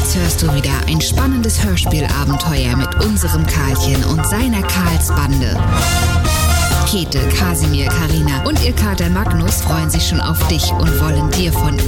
Jetzt hörst du wieder ein spannendes Hörspielabenteuer mit unserem Karlchen und seiner Karlsbande. Käthe, Kasimir, Karina und ihr Kater Magnus freuen sich schon auf dich und wollen dir von